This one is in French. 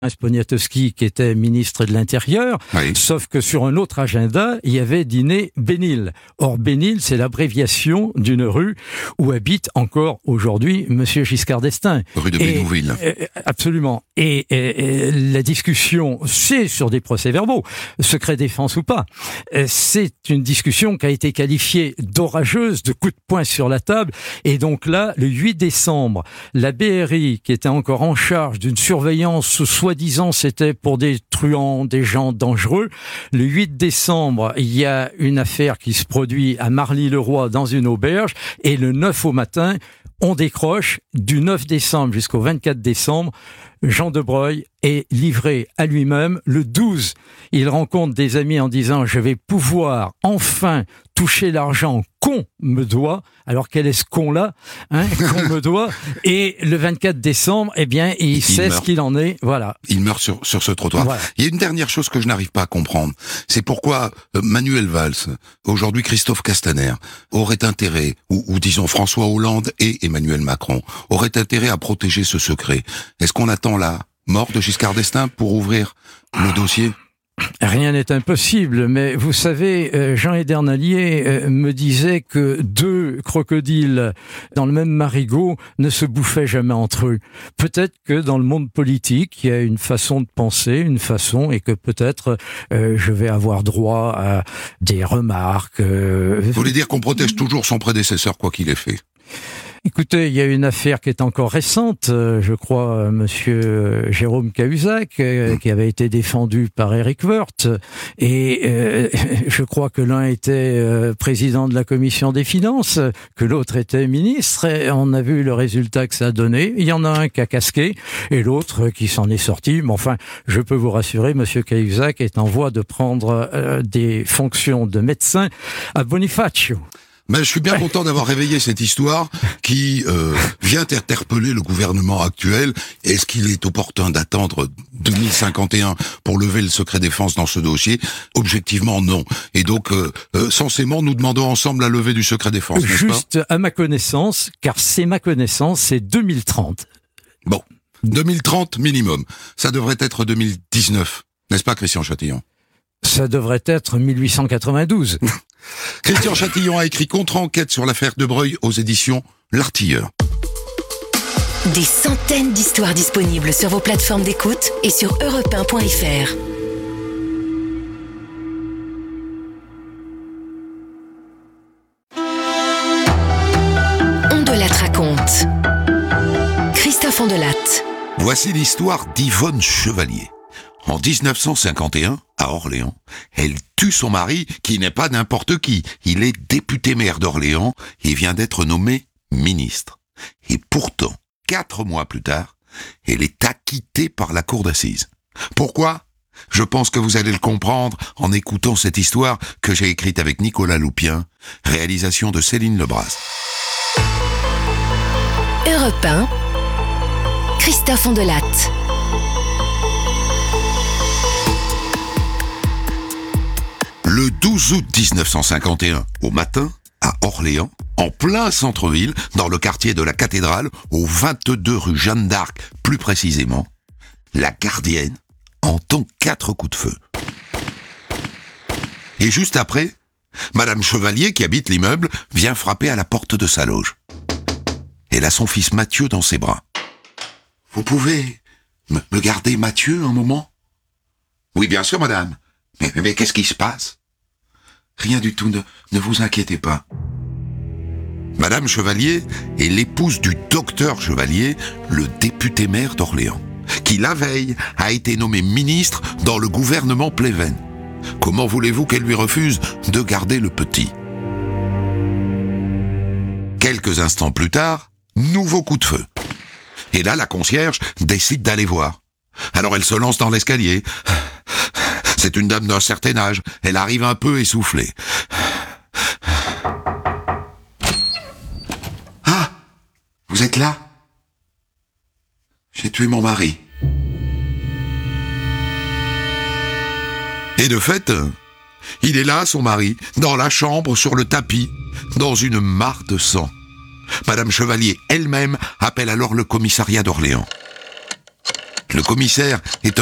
Poniatowski qui était ministre de l'Intérieur, oui. Sauf que sur un autre agenda, il y avait dîner Bénil. Or, Bénil, c'est l'abréviation d'une rue où habite encore aujourd'hui Monsieur Giscard d'Estaing. Rue de Bénouville. Absolument. Et la discussion, c'est sur des procès-verbaux, secret défense ou pas. C'est une discussion qui a été qualifiée d'orageuse, de coup de poing sur la table. Et donc là, le 8 décembre, la BRI, qui était encore en charge d'une surveillance soi-disant c'était pour des truands, des gens dangereux. Le 8 décembre, il y a une affaire qui se produit à Marly-le-Roi dans une auberge et le 9 au matin, on décroche. Du 9 décembre jusqu'au 24 décembre, Jean de Broglie est livré à lui-même. Le 12, il rencontre des amis en disant « Je vais pouvoir enfin toucher l'argent qu'on me doit ». Alors quel est ce con-là qu'on me doit? Et le 24 décembre, eh bien, il sait ce qu'il en est. Voilà. Il meurt sur ce trottoir. Voilà. Il y a une dernière chose que je n'arrive pas à comprendre. C'est pourquoi Manuel Valls, aujourd'hui Christophe Castaner, aurait intérêt, ou disons François Hollande et Emmanuel Macron, auraient intérêt à protéger ce secret. Est-ce qu'on attend la mort de Giscard d'Estaing pour ouvrir le dossier? Rien n'est impossible, mais vous savez, Jean Edernalier me disait que deux crocodiles dans le même marigot ne se bouffaient jamais entre eux. Peut-être que dans le monde politique, il y a une façon de penser, et que peut-être je vais avoir droit à des remarques. Vous voulez dire qu'on protège toujours son prédécesseur, quoi qu'il ait fait? Écoutez, il y a une affaire qui est encore récente, je crois, monsieur Jérôme Cahuzac, qui avait été défendu par Éric Woerth, et je crois que l'un était président de la commission des finances, que l'autre était ministre, et on a vu le résultat que ça a donné. Il y en a un qui a casqué, et l'autre qui s'en est sorti. Mais enfin, je peux vous rassurer, monsieur Cahuzac est en voie de prendre des fonctions de médecin à Bonifacio. Mais je suis bien content d'avoir réveillé cette histoire qui vient interpeller le gouvernement actuel. Est-ce qu'il est opportun d'attendre 2051 pour lever le secret défense dans ce dossier? Objectivement, non. Et donc, censément, nous demandons ensemble la levée du secret défense, n'est-ce pas? Juste à ma connaissance, car c'est ma connaissance, c'est 2030. Bon, 2030 minimum. Ça devrait être 2019, n'est-ce pas, Christian Châtillon? Ça devrait être 1892. Christian Châtillon a écrit Contre-enquête sur l'affaire de Broglie aux éditions L'Artilleur. Des centaines d'histoires disponibles sur vos plateformes d'écoute et sur europe1.fr. Ondelatte raconte. Christophe Ondelatte. Voici l'histoire d'Yvonne Chevalier. En 1951, à Orléans, elle tue son mari, qui n'est pas n'importe qui. Il est député-maire d'Orléans et vient d'être nommé ministre. Et pourtant, 4 mois plus tard, elle est acquittée par la cour d'assises. Pourquoi? Je pense que vous allez le comprendre en écoutant cette histoire que j'ai écrite avec Nicolas Loupien, réalisation de Céline Lebras. Europe 1, Christophe Ondelatte. Le 12 août 1951, au matin, à Orléans, en plein centre-ville, dans le quartier de la Cathédrale, au 22 rue Jeanne d'Arc, plus précisément, la gardienne entend 4 coups de feu. Et juste après, Madame Chevalier, qui habite l'immeuble, vient frapper à la porte de sa loge. Elle a son fils Mathieu dans ses bras. « Vous pouvez me garder Mathieu un moment ?»« Oui, bien sûr, madame. Mais qu'est-ce qui se passe ?»« Rien du tout, ne vous inquiétez pas. » Madame Chevalier est l'épouse du docteur Chevalier, le député-maire d'Orléans, qui la veille a été nommé ministre dans le gouvernement Pleven. Comment voulez-vous qu'elle lui refuse de garder le petit? Quelques instants plus tard, nouveau coup de feu. Et là, la concierge décide d'aller voir. Alors elle se lance dans l'escalier. C'est une dame d'un certain âge. Elle arrive un peu essoufflée. Ah, vous êtes là? J'ai tué mon mari. Et de fait, il est là, son mari, dans la chambre, sur le tapis, dans une mare de sang. Madame Chevalier elle-même appelle alors le commissariat d'Orléans. Le commissaire est